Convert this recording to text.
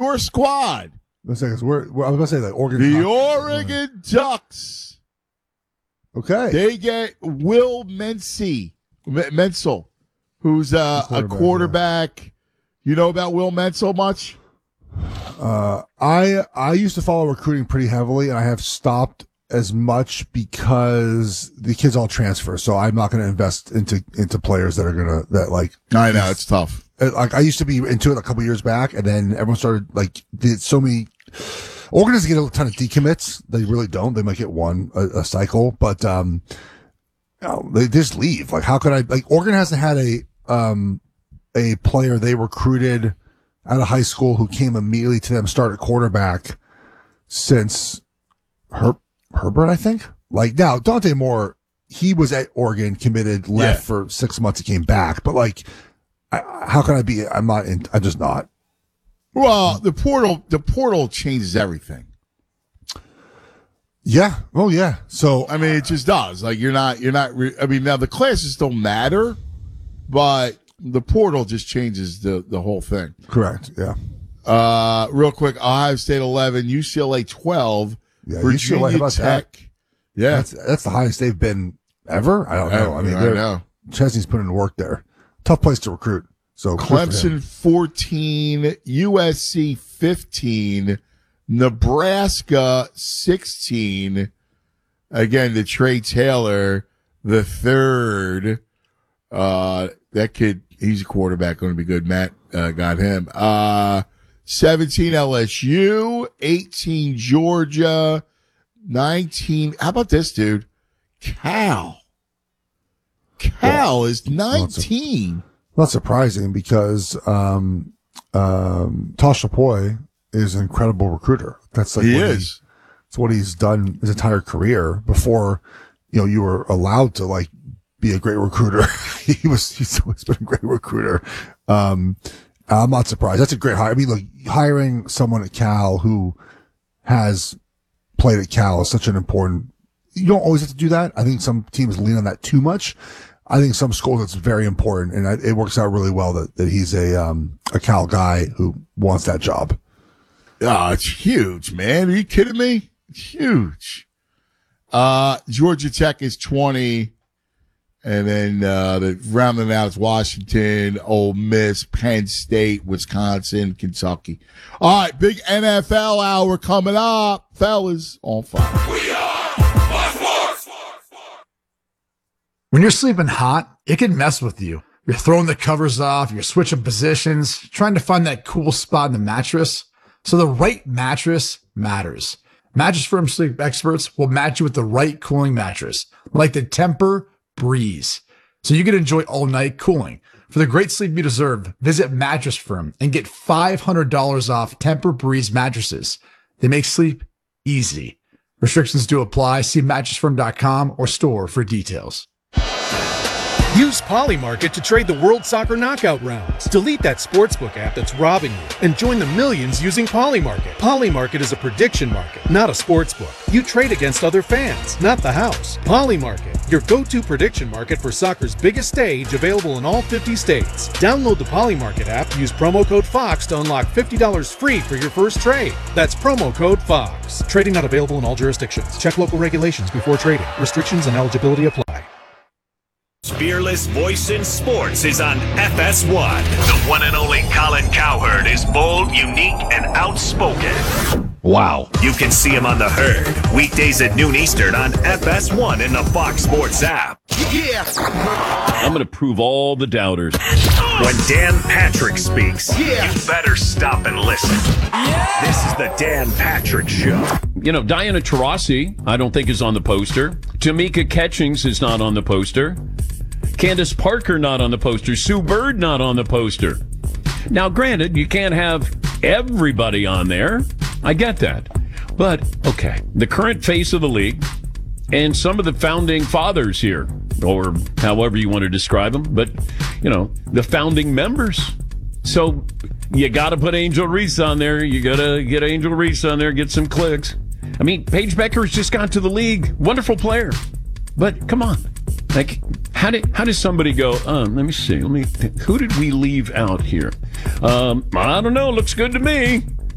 your squad. I was going to say that Oregon. The Oregon Ducks. Okay. They get Will Menzel, who's a quarterback. Yeah. You know about Will Menzel much? I used to follow recruiting pretty heavily, and I have stopped as much because the kids all transfer. So I'm not going to invest into players that are I know it's tough. Like I used to be into it a couple years back, and then everyone started did so many. Oregon doesn't get a ton of decommits. They really don't. They might get one a cycle, but they just leave. Like how could I? Like Oregon hasn't had a player they recruited out of high school who came immediately to them, started quarterback since Herbert, I think. Like now, Dante Moore, he was at Oregon, committed, left for 6 months, and came back. But how can I be? I'm just not. Well, the portal changes everything. Yeah. Oh, yeah. So I mean, it just does. Like you're not. I mean, now the classes don't matter, but the portal just changes the whole thing. Correct. Yeah. Real quick, Ohio State 11, UCLA 12, Virginia UCLA, Tech. That? Yeah, that's the highest they've been ever. I don't know. I mean, I know. Chesney's putting in work there. Tough place to recruit. So Clemson 14, USC 15, Nebraska 16. Again, the Trey Taylor, the third. That kid, he's a quarterback, going to be good. Matt got him. 17 LSU, 18 Georgia, 19. How about this, dude? Cal is 19. Not surprising because Tosh Chapoy is an incredible recruiter. That's it's what he's done his entire career before, you were allowed to be a great recruiter. He's always been a great recruiter. I'm not surprised. That's a great hire. I mean, hiring someone at Cal who has played at Cal is such an important, you don't always have to do that. I think some teams lean on that too much. I think some schools it's very important, and it works out really well that he's a Cal guy who wants that job. Oh, it's huge, man. Are you kidding me? It's huge. Georgia Tech is 20. And then, rounding out is Washington, Ole Miss, Penn State, Wisconsin, Kentucky. All right. Big NFL hour coming up. Fellas, on fire. We are Fox Sports. When you're sleeping hot, it can mess with you. You're throwing the covers off. You're switching positions, trying to find that cool spot in the mattress. So the right mattress matters. Mattress Firm sleep experts will match you with the right cooling mattress, like the Tempur-Breeze, so you can enjoy all night cooling. For the great sleep you deserve, visit Mattress Firm and get $500 off Tempur-Breeze mattresses. They make sleep easy. Restrictions do apply. See mattressfirm.com or store for details. Use Polymarket to trade the World Soccer Knockout rounds. Delete that sportsbook app that's robbing you and join the millions using Polymarket. Polymarket is a prediction market, not a sportsbook. You trade against other fans, not the house. Polymarket, your go-to prediction market for soccer's biggest stage, available in all 50 states. Download the Polymarket app, use promo code FOX to unlock $50 free for your first trade. That's promo code FOX. Trading not available in all jurisdictions. Check local regulations before trading. Restrictions and eligibility apply. Fearless voice in sports is on FS1. The one and only Colin Cowherd is bold, unique, and outspoken. Wow. You can see him on The Herd, weekdays at noon Eastern on FS1 and the Fox Sports app. Yeah. I'm going to prove all the doubters. When Dan Patrick speaks, you better stop and listen. Yeah. This is the Dan Patrick Show. Diana Taurasi, I don't think is on the poster. Tamika Catchings is not on the poster. Candace Parker not on the poster. Sue Bird not on the poster. Now, granted, you can't have everybody on there. I get that. But, okay, the current face of the league and some of the founding fathers here, or however you want to describe them, but, the founding members. So you got to put Angel Reese on there. You got to get Angel Reese on there, get some clicks. I mean, Paige Beckers just got to the league. Wonderful player. But come on. How does somebody go, let me see. Who did we leave out here? I don't know. Looks good to me.